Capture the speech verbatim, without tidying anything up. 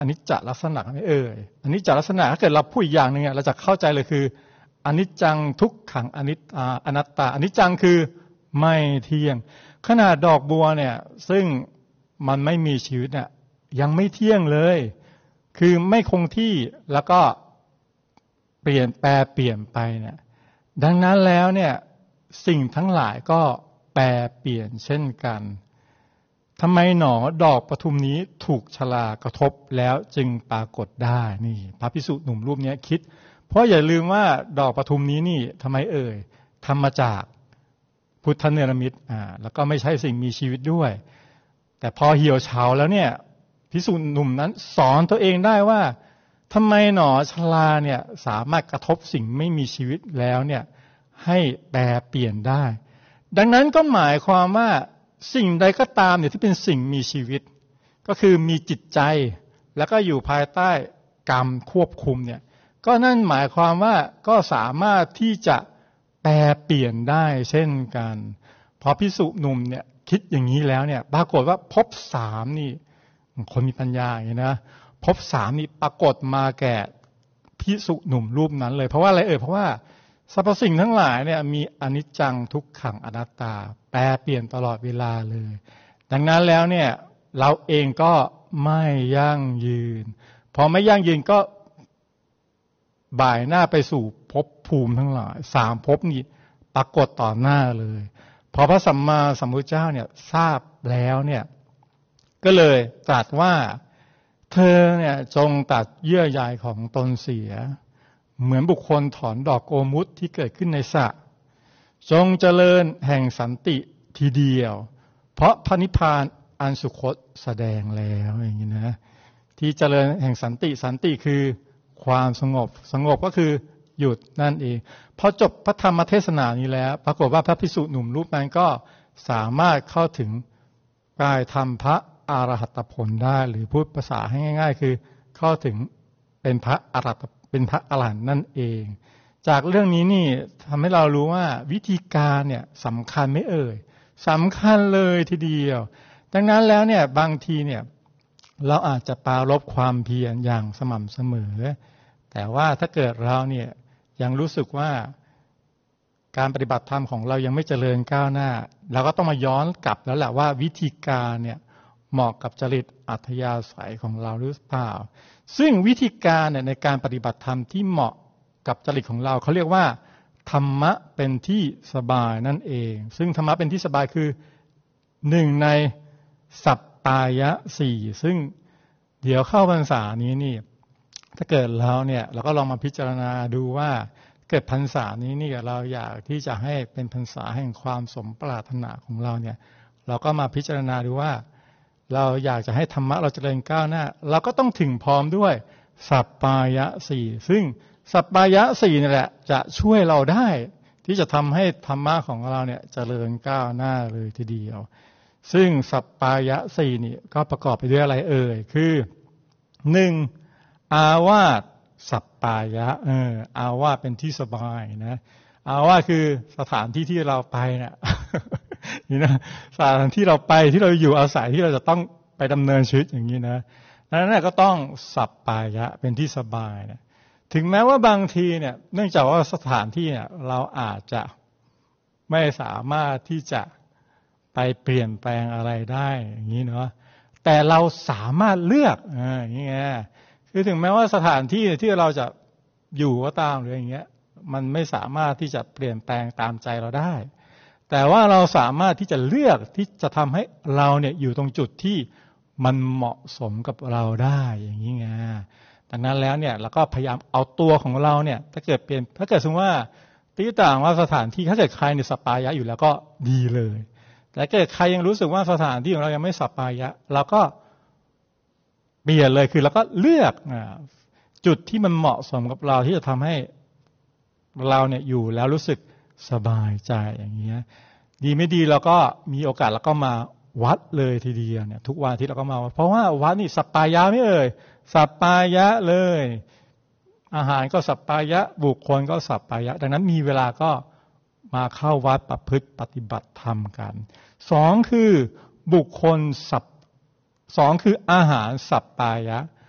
อนิจจลักษณะไม่เอ่ยอนิจจลักษณะถ้าเกิดเราพูดอีกอย่างหนึ่งเราจะเข้าใจเลยคืออนิจจังทุกขังอนิจอนัตตาอนิจจังคือไม่เที่ยงขนาดดอกบัวเนี่ยซึ่งมันไม่มีชีวิตเนี่ยยังไม่เที่ยงเลยคือไม่คงที่แล้วก็เปลี่ยนแปรเปลี่ยนไปเนี่ยดังนั้นแล้วเนี่ยสิ่งทั้งหลายก็แปรเปลี่ยนเช่นกันทำไมหนอดอกปทุมนี้ถูกชลากระทบแล้วจึงปรากฏได้นี่พระภิกษุหนุ่มรูปนี้คิดเพราะอย่าลืมว่าดอกปทุมนี้นี่ทำไมเอ่ยทำมาจากพุทธเนรมิตอ่าแล้วก็ไม่ใช่สิ่งมีชีวิตด้วยแต่พอเหี่ยวเฉาแล้วเนี่ยภิกษุหนุ่มนั้นสอนตัวเองได้ว่าทำไมหนอชลาเนี่ยสามารถกระทบสิ่งไม่มีชีวิตแล้วเนี่ยให้แปรเปลี่ยนได้ดังนั้นก็หมายความว่าสิ่งใดก็ตามเนี่ยที่เป็นสิ่งมีชีวิตก็คือมีจิตใจแล้วก็อยู่ภายใต้กรรมควบคุมเนี่ยก็นั่นหมายความว่าก็สามารถที่จะแปรเปลี่ยนได้เช่นกันพอภิกษุหนุ่มเนี่ยคิดอย่างนี้แล้วเนี่ยปรากฏว่าภพสามนี่คนมีปัญญาอย่างนี้นะภพสามนี่ปรากฏมาแก่ภิกษุหนุ่มรูปนั้นเลยเพราะว่าอะไรเอ่ยเพราะว่าสรรพสิ่งทั้งหลายเนี่ยมีอนิจจังทุกขังอนัตตาแปรเปลี่ยนตลอดเวลาเลยดังนั้นแล้วเนี่ยเราเองก็ไม่ยั่งยืนพอไม่ยั่งยืนก็บ่ายหน้าไปสู่ภพภูมิทั้งหลายสามภพนี้ปรากฏต่อหน้าเลยพอพระสัมมาสัมพุทธเจ้าเนี่ยทราบแล้วเนี่ยก็เลยตรัสว่าเธอเนี่ยจงตัดเยื่อใยของตนเสียเหมือนบุคคลถอนดอกโกมุตที่เกิดขึ้นในสระจงเจริญแห่งสันติทีเดียวเพราะพระนิพพานอันสุคตแสดงแล้วอย่างนี้นะที่เจริญแห่งสันติสันติคือความสงบสงบก็คือหยุดนั่นเองพอจบพระธรรมเทศนานี้แล้วปรากฏว่าพระภิกษุหนุ่มรูปนั้นก็สามารถเข้าถึงกายธรรมพระอรหัตผลได้หรือพูดภาษาให้ง่ายๆคือเข้าถึงเป็นพระอรหัตเป็นพระอรหันต์นั่นเองจากเรื่องนี้นี่ทำให้เรารู้ว่าวิธีการเนี่ยสำคัญไม่เอ่ยสำคัญเลยทีเดียวดังนั้นแล้วเนี่ยบางทีเนี่ยเราอาจจะปรารภความเพียรอย่างสม่ำเสมอแต่ว่าถ้าเกิดเราเนี่ยยังรู้สึกว่าการปฏิบัติธรรมของเรายังไม่เจริญก้าวหน้าเราก็ต้องมาย้อนกลับแล้วแหละว่าวิธีการเนี่ยเหมาะกับจริตอัธยาศัยของเราหรือเปล่าซึ่งวิธีการเนี่ยในการปฏิบัติธรรมที่เหมาะกับจริตของเราเขาเรียกว่าธรรมะเป็นที่สบายนั่นเองซึ่งธรรมะเป็นที่สบายคือหนึ่งในสัปปายะสี่ซึ่งเดี๋ยวเข้าพรรษานี้นี่ถ้าเกิดเราเนี่ยเราก็ลองมาพิจารณาดูว่าเกิดพรรษานี้นี่เราอยากที่จะให้เป็นพรรษาแห่งความสมปรารถนาของเราเนี่ยเราก็มาพิจารณาดูว่าเราอยากจะให้ธรรมะเราเจริญก้าวหน้าเราก็ต้องถึงพร้อมด้วยสัปปายะสี่ซึ่งสัปปายะสี่นี่แหละจะช่วยเราได้ที่จะทำให้ธรรมะของเราเนี่ยเจริญก้าวหน้าเลยทีเดียวซึ่งสัปปายะสี่นี่ก็ประกอบไปด้วยอะไรเอ่ยคือหนึ่งอาวาสสัปปายะเอออาวาสเป็นที่สบายนะอาวาสคือสถานที่ที่เราไปเนี่ยนี่นะสถานที่เราไปที่เราอยู่อาศัยที่เราจะต้องไปดำเนินชีวิตอย่างนี้นะนั้นก็ต้องสัปปายะเป็นที่สบายนะถึงแม้ว่าบางทีเนี่ยเนื่องจากว่าสถานที่เนี่ยเราอาจจะไม่สามารถที่จะไปเปลี่ยนแปลงอะไรได้อย่างนี้เนาะแต่เราสามารถเลือกอ่าอย่างเงี้ยคือถึงแม้ว่าสถานที่ที่เราจะอยู่ก็ตามหรืออย่างเงี้ยมันไม่สามารถที่จะเปลี่ยนแปลงตามใจเราได้แต่ว่าเราสามารถที่จะเลือกที่จะทำให้เราเนี่ยอยู่ตรงจุดที่มันเหมาะสมกับเราได้อย่างนี้ไงดังนั้นแล้วเนี่ยเราก็พยายามเอาตัวของเราเนี่ยถ้าเกิดเปลี่ยนถ้าเกิดสมมติว่าตีต่างว่าสถานที่ถ้าเกิดใครในสัปปายะอยู่แล้วก็ดีเลยแต่เกิดใครยังรู้สึกว่าสถานที่ของเรายังไม่สัปปายะเราก็เปลี่ยนเลยคือเราก็เลือกจุดที่มันเหมาะสมกับเราที่จะทำให้เราเนี่ยอยู่แล้วรู้สึกสบายใจอย่างเงี้ยดีไม่ดีเราก็มีโอกาสแล้วก็มาวัดเลยทีเดียวเนี่ยทุกวันที่เราก็มาเพราะว่าวัดนี่สัปปายะไม่เอ่ยสัปปายะเลยอาหารก็สัปปายะบุคคลก็สัปปายะดังนั้นมีเวลาก็มาเข้าวัดประพฤติปฏิบัติธรรมกันสองคือบุคคลสัปสองคืออาหารสัปปายะ